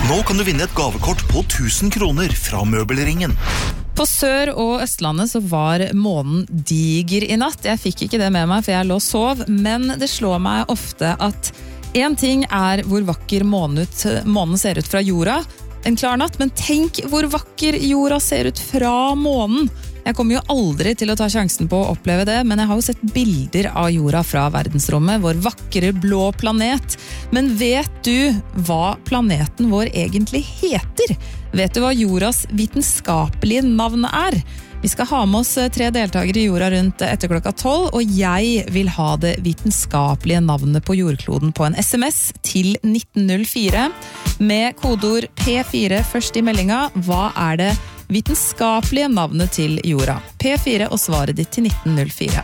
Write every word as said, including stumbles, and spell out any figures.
Nå kan du vinne et gavekort på tusen kroner fra Møbelringen. På Sør- og Østlandet så var månen diger i natt. Jeg fikk ikke det med meg, for jeg lå og sov, men det slår meg ofte at en ting er hvor vakker månen, ut, månen ser ut fra jorda, en klar natt, men tenk hvor vakker jorda ser ut fra månen. Jeg kommer jo aldri til å ta sjansen på å oppleve det, men jeg har jo sett bilder av jorda fra verdensrommet, vår vakre blå planet. Men vet du hva planeten vår egentlig heter? Vet du hva jordas vitenskapelige navn er? Vi skal ha med oss tre deltakere i jorda rundt etter klokka tolv, og jeg vil ha det vitenskapelige navnet på jordkloden på en sms til nitten null fire med kodeord P fire først i meldinga. Hva er det vitenskapelige navnet til jorda? P fire og svaret ditt til nitten null fire.